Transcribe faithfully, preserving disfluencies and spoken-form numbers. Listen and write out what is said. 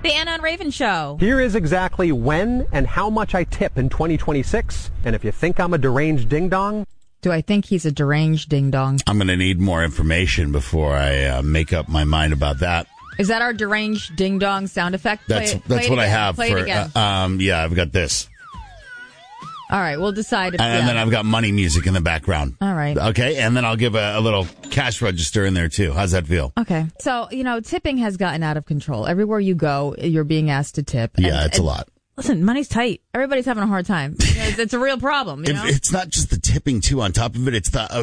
The Anna and Raven Show. Here is exactly when and how much I tip in twenty twenty-six. And if you think I'm a deranged ding-dong... Do I think he's a deranged ding-dong? I'm going to need more information before I uh, make up my mind about that. Is that our deranged ding-dong sound effect? That's play, that's play what I again. have play for. It again. Uh, um, yeah, I've got this, All right, we'll decide. If, and, yeah. and then I've got money music in the background. All right. Okay, and then I'll give a, a little cash register in there too. How's that feel? Okay. So, you know, tipping has gotten out of control. Everywhere you go, you're being asked to tip. Yeah, and, it's and, a lot. Listen, money's tight. Everybody's having a hard time. You know, it's, it's a real problem. You If, know? it's not just the tipping too. On top of it, it's the uh,